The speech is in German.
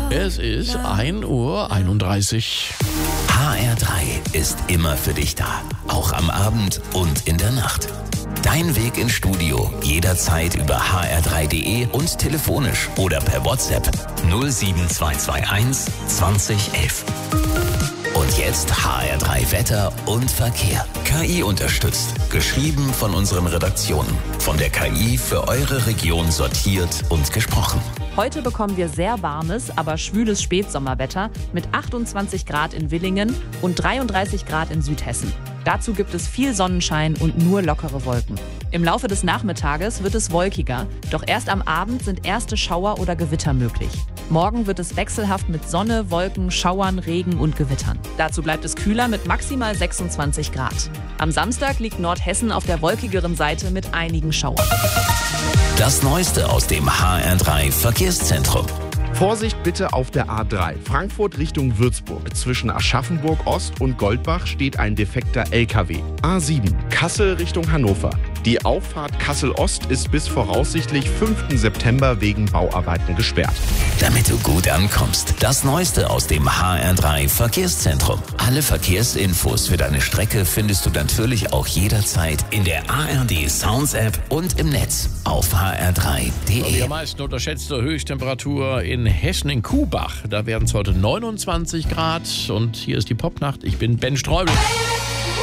Es ist 1:31 Uhr. HR3 ist immer für dich da. Auch am Abend und in der Nacht. Dein Weg ins Studio jederzeit über hr3.de und telefonisch oder per WhatsApp 07221 2011. Und jetzt HR3 Wetter und Verkehr. KI unterstützt. Geschrieben von unseren Redaktionen. Von der KI für eure Region sortiert und gesprochen. Heute bekommen wir sehr warmes, aber schwüles Spätsommerwetter mit 28 Grad in Villingen und 33 Grad in Südhessen. Dazu gibt es viel Sonnenschein und nur lockere Wolken. Im Laufe des Nachmittages wird es wolkiger, doch erst am Abend sind erste Schauer oder Gewitter möglich. Morgen wird es wechselhaft mit Sonne, Wolken, Schauern, Regen und Gewittern. Dazu bleibt es kühler mit maximal 26 Grad. Am Samstag liegt Nordhessen auf der wolkigeren Seite mit einigen Schauern. Das Neueste aus dem HR3 Verkehrszentrum. Vorsicht bitte auf der A3. Frankfurt Richtung Würzburg. Zwischen Aschaffenburg Ost und Goldbach steht ein defekter LKW. A7. Kassel Richtung Hannover. Die Auffahrt Kassel Ost ist bis voraussichtlich 5. September wegen Bauarbeiten gesperrt. Damit du gut ankommst. Das Neueste aus dem HR3 Verkehrszentrum. Alle Verkehrsinfos für deine Strecke findest du natürlich auch jederzeit in der ARD Sounds App und im Netz auf hr3.de. Die am meisten unterschätzte Höchsttemperatur in Hessen in Kuhbach. Da werden es heute 29 Grad und hier ist die Popnacht. Ich bin Ben Streubel.